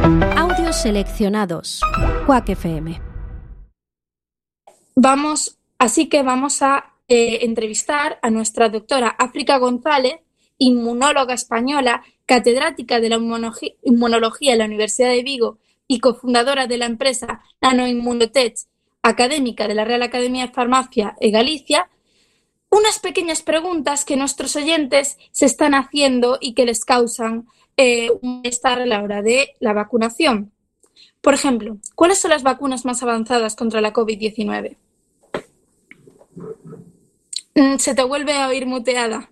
Audios seleccionados. Quack FM. Vamos a entrevistar a nuestra doctora África González, inmunóloga española, catedrática de la inmunología en la Universidad de Vigo y cofundadora de la empresa Nanoimmunotech, académica de la Real Academia de Farmacia de Galicia. Unas pequeñas preguntas que nuestros oyentes se están haciendo y que les causan un malestar a la hora de la vacunación. Por ejemplo, ¿cuáles son las vacunas más avanzadas contra la COVID-19? Se te vuelve a oír muteada.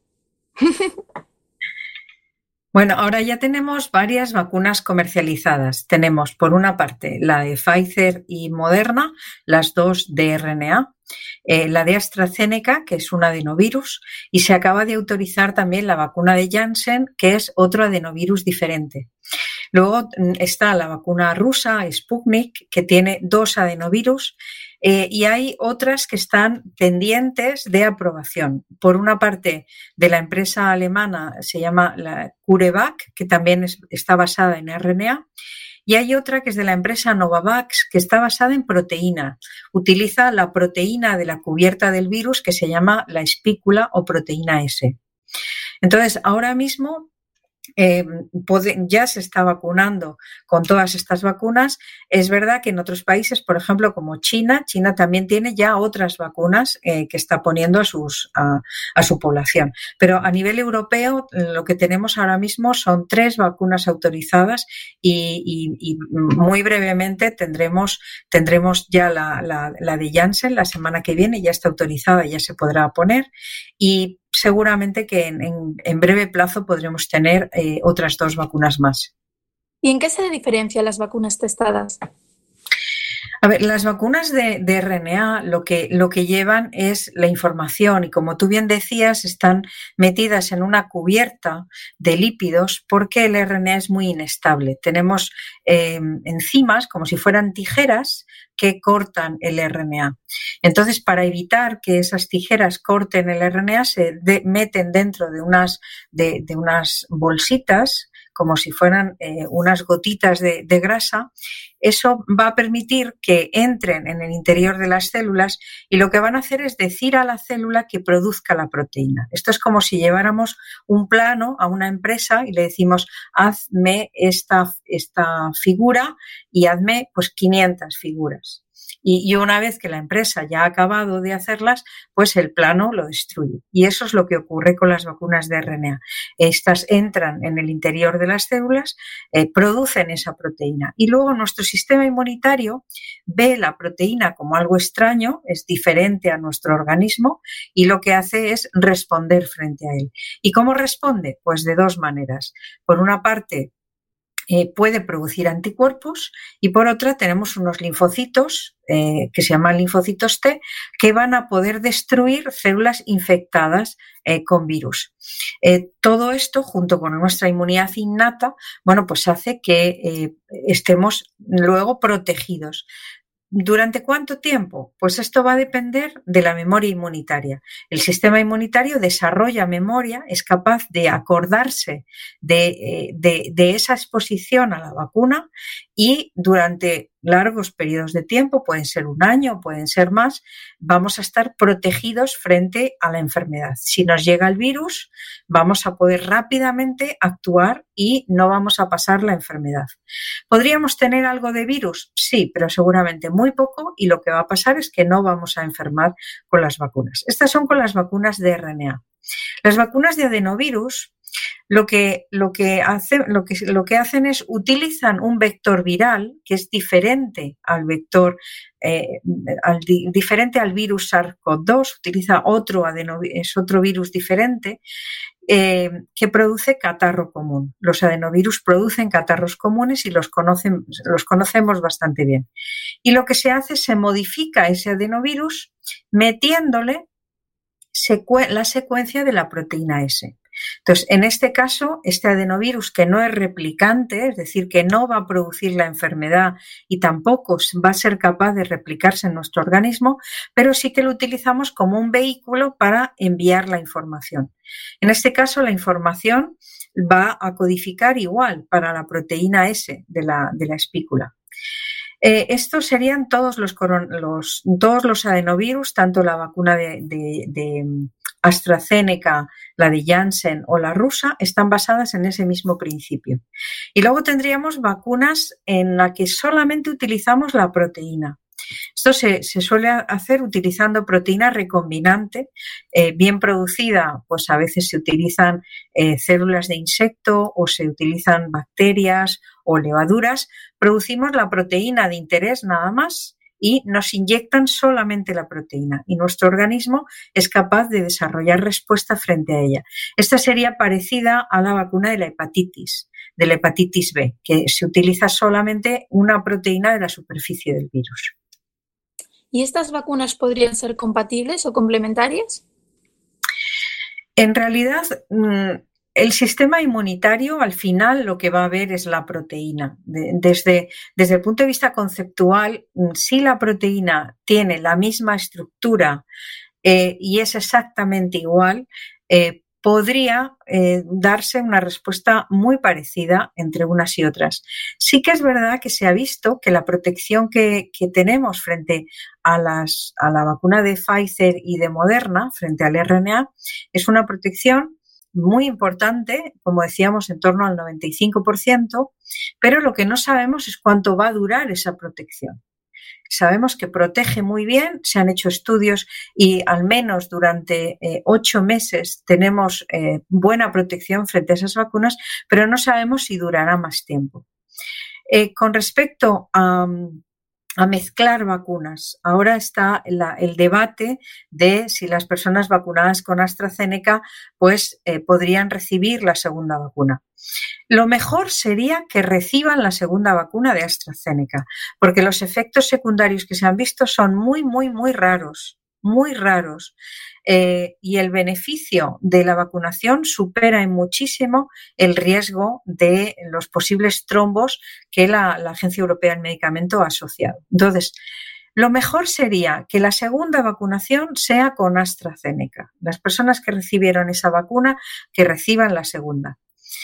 Bueno, ahora ya tenemos varias vacunas comercializadas. Tenemos, por una parte, la de Pfizer y Moderna, las dos de RNA, la de AstraZeneca, que es un adenovirus, y se acaba de autorizar también la vacuna de Janssen, que es otro adenovirus diferente. Luego está la vacuna rusa, Sputnik, que tiene 2 adenovirus, y hay otras que están pendientes de aprobación. Por una parte, de la empresa alemana se llama la CureVac, que también está basada en RNA, y hay otra que es de la empresa Novavax, que está basada en proteína. Utiliza la proteína de la cubierta del virus que se llama la espícula o proteína S. Entonces, ahora mismo ya se está vacunando con todas estas vacunas. Es verdad que en otros países, por ejemplo, como China también tiene ya otras vacunas que está poniendo a su población. Pero a nivel europeo lo que tenemos ahora mismo son 3 vacunas autorizadas y muy brevemente tendremos ya la de Janssen la semana que viene, ya está autorizada, ya se podrá poner, y seguramente que en breve plazo podremos tener otras 2 vacunas más. ¿Y en qué se diferencian las vacunas testadas? A ver, las vacunas de RNA lo que llevan es la información y, como tú bien decías, están metidas en una cubierta de lípidos porque el RNA es muy inestable. Tenemos enzimas como si fueran tijeras que cortan el RNA. Entonces, para evitar que esas tijeras corten el RNA, se meten dentro de unas bolsitas como si fueran unas gotitas de grasa. Eso va a permitir que entren en el interior de las células y lo que van a hacer es decir a la célula que produzca la proteína. Esto es como si lleváramos un plano a una empresa y le decimos: hazme esta figura y hazme pues 500 figuras. Y una vez que la empresa ya ha acabado de hacerlas, pues el plano lo destruye. Y eso es lo que ocurre con las vacunas de RNA. Estas entran en el interior de las células, producen esa proteína. Y luego nuestro sistema inmunitario ve la proteína como algo extraño, es diferente a nuestro organismo, y lo que hace es responder frente a él. ¿Y cómo responde? Pues de 2 maneras. Por una parte, puede producir anticuerpos, y por otra tenemos unos linfocitos que se llaman linfocitos T, que van a poder destruir células infectadas con virus. Todo esto, junto con nuestra inmunidad innata, bueno, pues hace que estemos luego protegidos. ¿Durante cuánto tiempo? Pues esto va a depender de la memoria inmunitaria. El sistema inmunitario desarrolla memoria, es capaz de acordarse de esa exposición a la vacuna, y durante largos periodos de tiempo, pueden ser 1 año, pueden ser más, vamos a estar protegidos frente a la enfermedad. Si nos llega el virus, vamos a poder rápidamente actuar y no vamos a pasar la enfermedad. ¿Podríamos tener algo de virus? Sí, pero seguramente muy poco, y lo que va a pasar es que no vamos a enfermar con las vacunas. Estas son con las vacunas de RNA. Las vacunas de adenovirus lo que hacen es utilizan un vector viral que es diferente al vector diferente al virus SARS-CoV-2, utiliza es otro virus diferente que produce catarro común. Los adenovirus producen catarros comunes y los conocemos bastante bien. Y lo que se hace es se modifica ese adenovirus metiéndole la secuencia de la proteína S. Entonces, en este caso, este adenovirus, que no es replicante, es decir, que no va a producir la enfermedad y tampoco va a ser capaz de replicarse en nuestro organismo, pero sí que lo utilizamos como un vehículo para enviar la información. En este caso, la información va a codificar igual para la proteína S de la espícula. Estos serían todos los adenovirus, tanto la vacuna de AstraZeneca, la de Janssen o la rusa, están basadas en ese mismo principio. Y luego tendríamos vacunas en las que solamente utilizamos la proteína. Esto se suele hacer utilizando proteína recombinante, bien producida, pues a veces se utilizan células de insecto o se utilizan bacterias o levaduras. Producimos la proteína de interés nada más y nos inyectan solamente la proteína y nuestro organismo es capaz de desarrollar respuesta frente a ella. Esta sería parecida a la vacuna de la hepatitis B, que se utiliza solamente una proteína de la superficie del virus. ¿Y estas vacunas podrían ser compatibles o complementarias? En realidad, el sistema inmunitario al final lo que va a ver es la proteína. Desde el punto de vista conceptual, si la proteína tiene la misma estructura y es exactamente igual, podría darse una respuesta muy parecida entre unas y otras. Sí que es verdad que se ha visto que la protección que tenemos frente a la vacuna de Pfizer y de Moderna, frente al RNA, es una protección muy importante, como decíamos, en torno al 95%, pero lo que no sabemos es cuánto va a durar esa protección. Sabemos que protege muy bien, se han hecho estudios y al menos durante 8 meses tenemos buena protección frente a esas vacunas, pero no sabemos si durará más tiempo. Con respecto a mezclar vacunas, ahora está el debate de si las personas vacunadas con AstraZeneca pues podrían recibir la segunda vacuna. Lo mejor sería que reciban la segunda vacuna de AstraZeneca, porque los efectos secundarios que se han visto son muy, muy, muy raros, muy raros. Y el beneficio de la vacunación supera en muchísimo el riesgo de los posibles trombos que la Agencia Europea del Medicamento ha asociado. Entonces, lo mejor sería que la segunda vacunación sea con AstraZeneca. Las personas que recibieron esa vacuna, que reciban la segunda.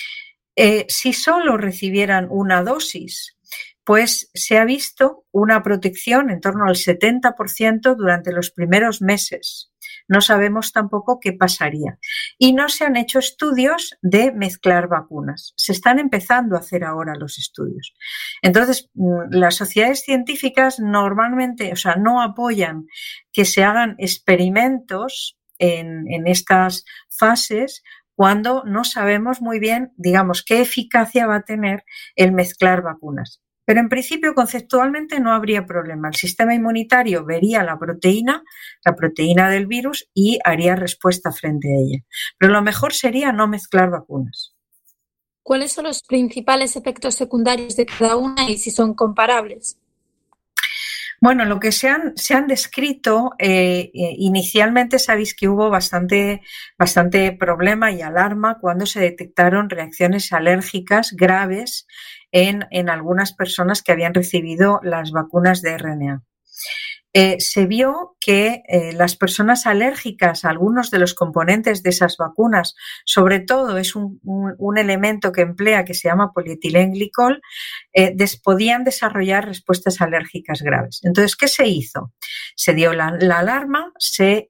Si solo recibieran una dosis, pues se ha visto una protección en torno al 70% durante los primeros meses. No sabemos tampoco qué pasaría. Y no se han hecho estudios de mezclar vacunas. Se están empezando a hacer ahora los estudios. Entonces, las sociedades científicas normalmente, no apoyan que se hagan experimentos en estas fases cuando no sabemos muy bien, digamos, qué eficacia va a tener el mezclar vacunas. Pero en principio, conceptualmente, no habría problema. El sistema inmunitario vería la proteína del virus y haría respuesta frente a ella. Pero lo mejor sería no mezclar vacunas. ¿Cuáles son los principales efectos secundarios de cada una y si son comparables? Bueno, lo que se han descrito, inicialmente sabéis que hubo bastante problema y alarma cuando se detectaron reacciones alérgicas graves en algunas personas que habían recibido las vacunas de RNA. Se vio que las personas alérgicas a algunos de los componentes de esas vacunas, sobre todo es un elemento que emplea que se llama polietilenglicol, podían desarrollar respuestas alérgicas graves. Entonces, ¿qué se hizo? Se dio la alarma, se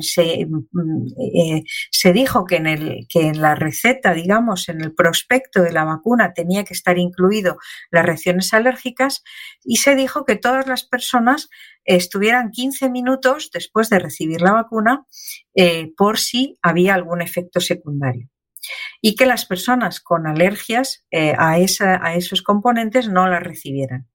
dijo que en la receta, digamos, en el prospecto de la vacuna tenía que estar incluido las reacciones alérgicas y se dijo que todas las personas estuvieran 15 minutos después de recibir la vacuna por si había algún efecto secundario. Y que las personas con alergias a esos componentes no las recibieran.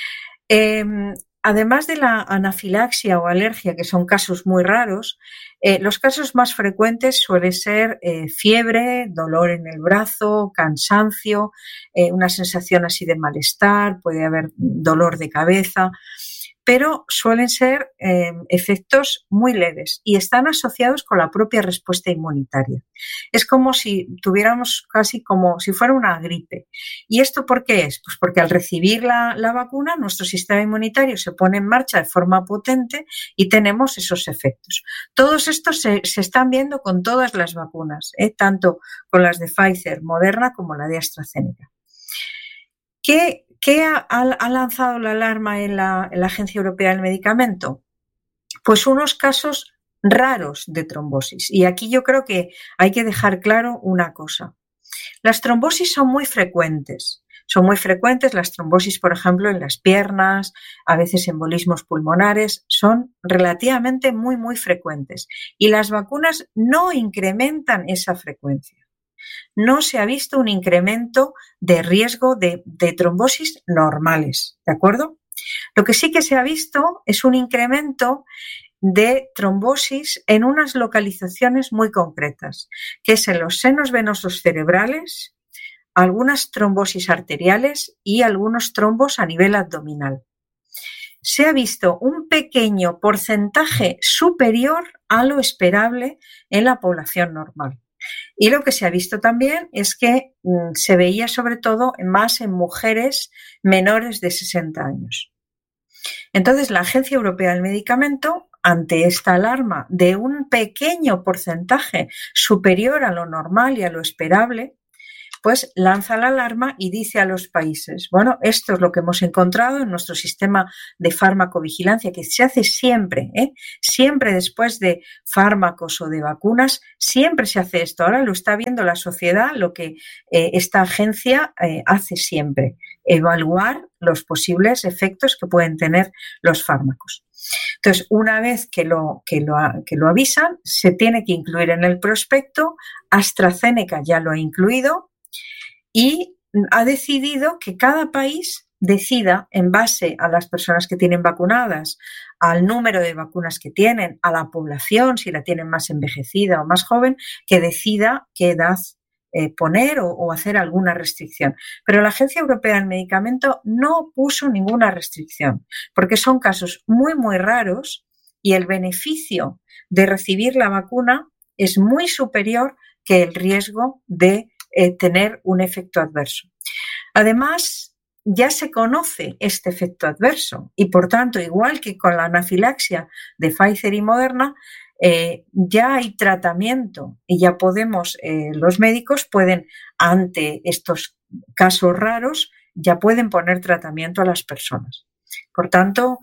Además de la anafilaxia o alergia, que son casos muy raros, los casos más frecuentes suelen ser fiebre, dolor en el brazo, cansancio, una sensación así de malestar, puede haber dolor de cabeza. pero suelen ser efectos muy leves y están asociados con la propia respuesta inmunitaria. Es como si tuviéramos casi como si fuera una gripe. ¿Y esto por qué es? Pues porque al recibir la vacuna nuestro sistema inmunitario se pone en marcha de forma potente y tenemos esos efectos. Todos estos se están viendo con todas las vacunas, tanto con las de Pfizer, Moderna como la de AstraZeneca. ¿Qué ha lanzado la alarma en la Agencia Europea del Medicamento? Pues unos casos raros de trombosis. Y aquí yo creo que hay que dejar claro una cosa. Las trombosis son muy frecuentes. Son muy frecuentes las trombosis, por ejemplo, en las piernas, a veces embolismos pulmonares, son relativamente muy, muy frecuentes. Y las vacunas no incrementan esa frecuencia. No se ha visto un incremento de riesgo de trombosis normales, ¿de acuerdo? Lo que sí que se ha visto es un incremento de trombosis en unas localizaciones muy concretas, que es en los senos venosos cerebrales, algunas trombosis arteriales y algunos trombos a nivel abdominal. Se ha visto un pequeño porcentaje superior a lo esperable en la población normal. Y lo que se ha visto también es que se veía sobre todo más en mujeres menores de 60 años. Entonces, la Agencia Europea del Medicamento, ante esta alarma de un pequeño porcentaje superior a lo normal y a lo esperable, pues lanza la alarma y dice a los países, bueno, esto es lo que hemos encontrado en nuestro sistema de farmacovigilancia, que se hace siempre, siempre después de fármacos o de vacunas, siempre se hace esto. Ahora lo está viendo la sociedad, lo que esta agencia hace siempre, evaluar los posibles efectos que pueden tener los fármacos. Entonces, una vez que lo avisan, se tiene que incluir en el prospecto. AstraZeneca ya lo ha incluido y ha decidido que cada país decida, en base a las personas que tienen vacunadas, al número de vacunas que tienen, a la población, si la tienen más envejecida o más joven, que decida qué edad poner o hacer alguna restricción. Pero la Agencia Europea del Medicamento no puso ninguna restricción, porque son casos muy, muy raros y el beneficio de recibir la vacuna es muy superior que el riesgo de tener un efecto adverso. Además, ya se conoce este efecto adverso y, por tanto, igual que con la anafilaxia de Pfizer y Moderna, ya hay tratamiento y ya podemos, los médicos pueden, ante estos casos raros, ya pueden poner tratamiento a las personas. Por tanto,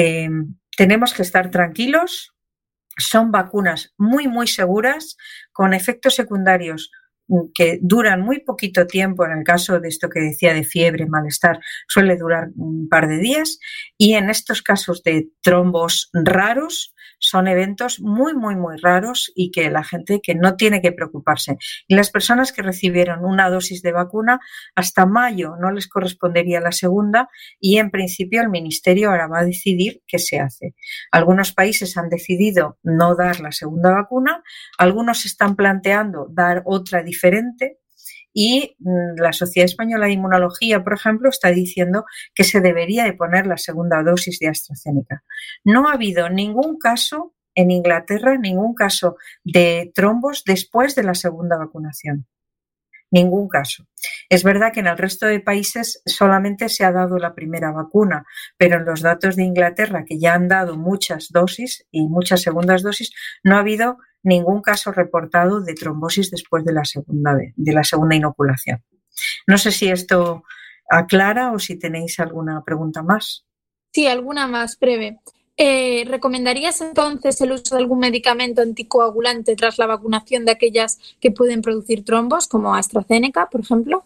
tenemos que estar tranquilos. Son vacunas muy, muy seguras, con efectos secundarios que duran muy poquito tiempo. En el caso de esto que decía de fiebre, malestar, suele durar un par de días, y en estos casos de trombos raros son eventos muy, muy, muy raros y que la gente que no tiene que preocuparse. Y las personas que recibieron una dosis de vacuna hasta mayo no les correspondería la segunda y en principio el Ministerio ahora va a decidir qué se hace. Algunos países han decidido no dar la segunda vacuna, algunos están planteando dar otra diferente. Y la Sociedad Española de Inmunología, por ejemplo, está diciendo que se debería de poner la segunda dosis de AstraZeneca. No ha habido ningún caso en Inglaterra, ningún caso de trombos después de la segunda vacunación. Ningún caso. Es verdad que en el resto de países solamente se ha dado la primera vacuna, pero en los datos de Inglaterra, que ya han dado muchas dosis y muchas segundas dosis, no ha habido ningún caso reportado de trombosis después de la segunda inoculación. No sé si esto aclara o si tenéis alguna pregunta más. Sí, alguna más breve. ¿Recomendarías entonces el uso de algún medicamento anticoagulante tras la vacunación de aquellas que pueden producir trombos, como AstraZeneca, por ejemplo?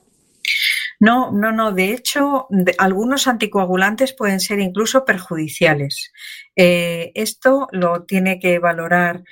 No. De hecho, algunos anticoagulantes pueden ser incluso perjudiciales. Esto lo tiene que valorar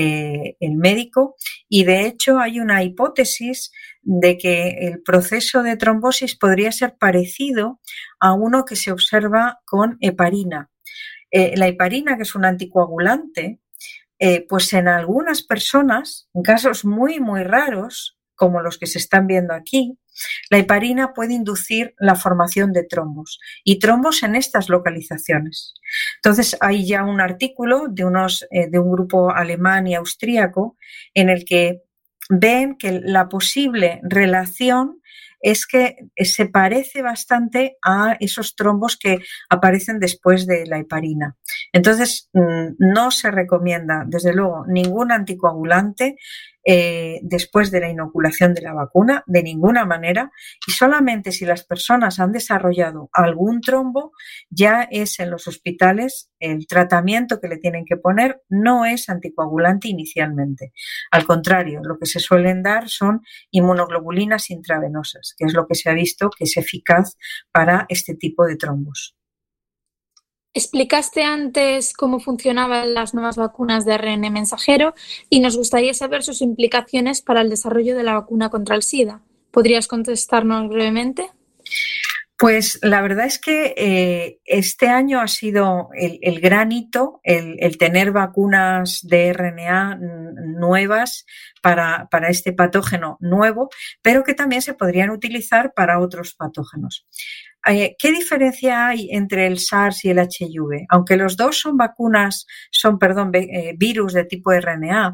el médico y, de hecho, hay una hipótesis de que el proceso de trombosis podría ser parecido a uno que se observa con heparina. La heparina, que es un anticoagulante, pues en algunas personas, en casos muy, muy raros, como los que se están viendo aquí, La heparina puede inducir la formación de trombos y trombos en estas localizaciones. Entonces hay ya un artículo de un grupo alemán y austríaco en el que ven que la posible relación es que se parece bastante a esos trombos que aparecen después de la heparina. Entonces, no se recomienda, desde luego, ningún anticoagulante después de la inoculación de la vacuna, de ninguna manera, y solamente si las personas han desarrollado algún trombo, ya es en los hospitales el tratamiento que le tienen que poner no es anticoagulante inicialmente. Al contrario, lo que se suelen dar son inmunoglobulinas intravenosas, que es lo que se ha visto que es eficaz para este tipo de trombos. Explicaste antes cómo funcionaban las nuevas vacunas de ARN mensajero y nos gustaría saber sus implicaciones para el desarrollo de la vacuna contra el SIDA. ¿Podrías contestarnos brevemente? Pues la verdad es que este año ha sido el gran hito, el tener vacunas de RNA nuevas para este patógeno nuevo, pero que también se podrían utilizar para otros patógenos. ¿Qué diferencia hay entre el SARS y el HIV? Aunque los dos son virus de tipo RNA,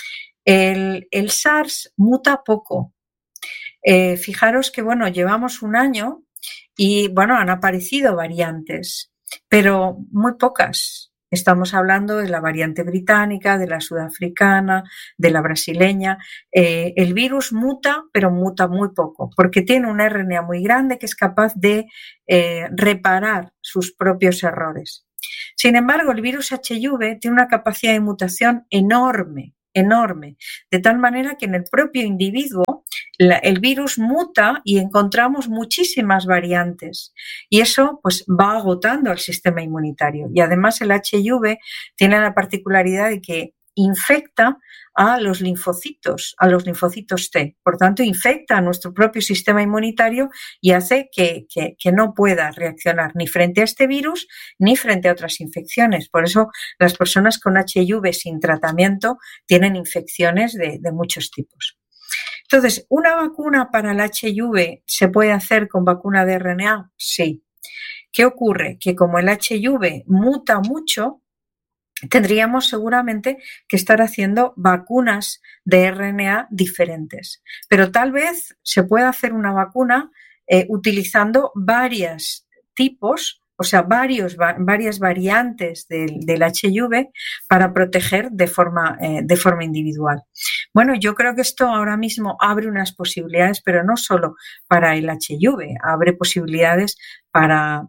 el SARS muta poco. Fijaros que, llevamos un año y, han aparecido variantes, pero muy pocas. Estamos hablando de la variante británica, de la sudafricana, de la brasileña. El virus muta, pero muta muy poco, porque tiene un RNA muy grande que es capaz de reparar sus propios errores. Sin embargo, el virus HIV tiene una capacidad de mutación enorme, de tal manera que en el propio individuo el virus muta y encontramos muchísimas variantes y eso pues va agotando al sistema inmunitario. Y además el HIV tiene la particularidad de que infecta a los linfocitos T. Por tanto, infecta a nuestro propio sistema inmunitario y hace que no pueda reaccionar ni frente a este virus ni frente a otras infecciones. Por eso las personas con HIV sin tratamiento tienen infecciones de muchos tipos. Entonces, ¿una vacuna para el HIV se puede hacer con vacuna de RNA? Sí. ¿Qué ocurre? Que como el HIV muta mucho, tendríamos seguramente que estar haciendo vacunas de RNA diferentes. Pero tal vez se pueda hacer una vacuna utilizando varios tipos, o sea, varias variantes del HIV para proteger de forma individual. Bueno, yo creo que esto ahora mismo abre unas posibilidades, pero no solo para el HIV, abre posibilidades para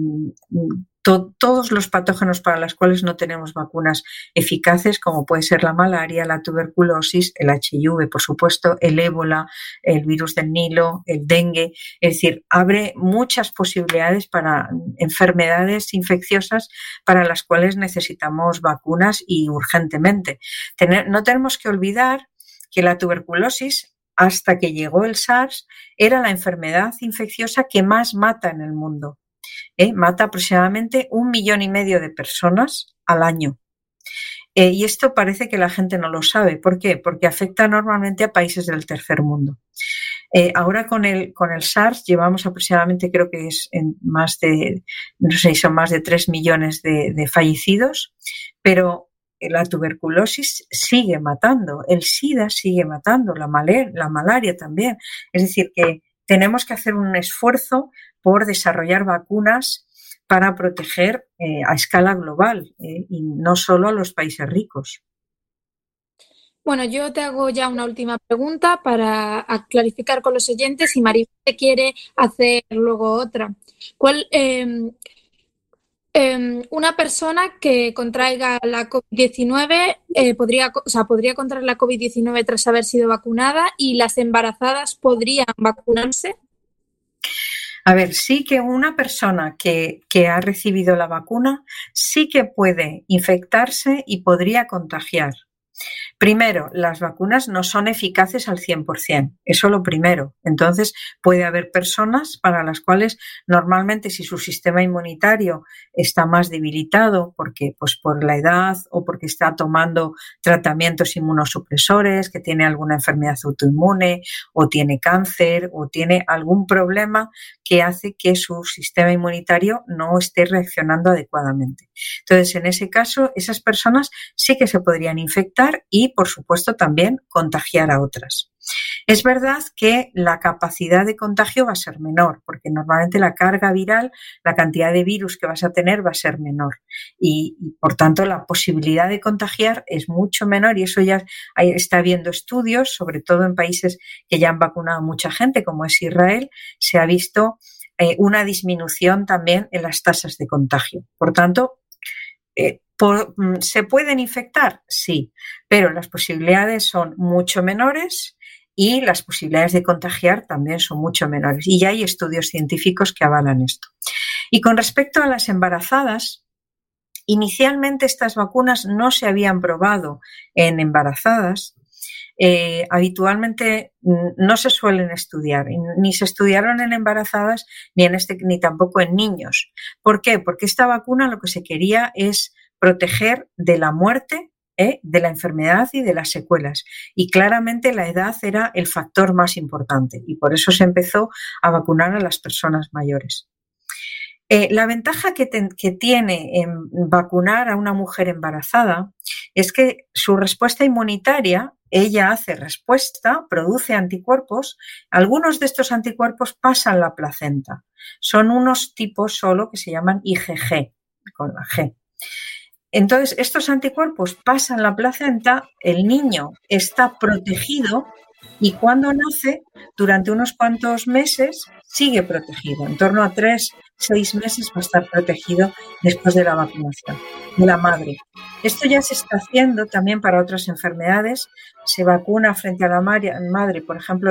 todos los patógenos para los cuales no tenemos vacunas eficaces, como puede ser la malaria, la tuberculosis, el HIV, por supuesto, el ébola, el virus del Nilo, el dengue. Es decir, abre muchas posibilidades para enfermedades infecciosas para las cuales necesitamos vacunas y urgentemente. No tenemos que olvidar que la tuberculosis, hasta que llegó el SARS, era la enfermedad infecciosa que más mata en el mundo. Mata aproximadamente 1,5 millones de personas al año. Y esto parece que la gente no lo sabe. ¿Por qué? Porque afecta normalmente a países del tercer mundo. Ahora con el SARS llevamos aproximadamente, creo que es son más de 3 millones de fallecidos, pero la tuberculosis sigue matando, el SIDA sigue matando, la malaria también. Es decir, que tenemos que hacer un esfuerzo por desarrollar vacunas para proteger a escala global y no solo a los países ricos. Bueno, yo te hago ya una última pregunta para clarificar con los oyentes y Maribel te quiere hacer luego otra. Una persona que contraiga la COVID-19 podría contraer la COVID-19 tras haber sido vacunada y las embarazadas podrían vacunarse. A ver, sí que una persona que ha recibido la vacuna sí que puede infectarse y podría contagiar. Primero, las vacunas no son eficaces al 100%, eso lo primero. Entonces, puede haber personas para las cuales normalmente si su sistema inmunitario está más debilitado porque pues por la edad o porque está tomando tratamientos inmunosupresores, que tiene alguna enfermedad autoinmune o tiene cáncer o tiene algún problema que hace que su sistema inmunitario no esté reaccionando adecuadamente. Entonces, en ese caso, esas personas sí que se podrían infectar y, por supuesto, también contagiar a otras. Es verdad que la capacidad de contagio va a ser menor, porque normalmente la carga viral, la cantidad de virus que vas a tener va a ser menor y por tanto, la posibilidad de contagiar es mucho menor y eso ya está habiendo estudios, sobre todo en países que ya han vacunado a mucha gente, como es Israel, se ha visto una disminución también en las tasas de contagio. Por tanto, ¿se pueden infectar? Sí, pero las posibilidades son mucho menores y las posibilidades de contagiar también son mucho menores. Y ya hay estudios científicos que avalan esto. Y con respecto a las embarazadas, inicialmente estas vacunas no se habían probado en embarazadas. Habitualmente no se suelen estudiar, ni se estudiaron en embarazadas ni tampoco en niños. ¿Por qué? Porque esta vacuna lo que se quería es proteger de la muerte, de la enfermedad y de las secuelas. Y claramente la edad era el factor más importante y por eso se empezó a vacunar a las personas mayores. La ventaja que tiene en vacunar a una mujer embarazada es que su respuesta inmunitaria, ella hace respuesta, produce anticuerpos. Algunos de estos anticuerpos pasan la placenta. Son unos tipos solo que se llaman IgG, con la G. Entonces, estos anticuerpos pasan la placenta, el niño está protegido y cuando nace, durante unos cuantos meses, sigue protegido. En torno a 3-6 meses va a estar protegido después de la vacunación de la madre. Esto ya se está haciendo también para otras enfermedades. Se vacuna frente a la madre, por ejemplo,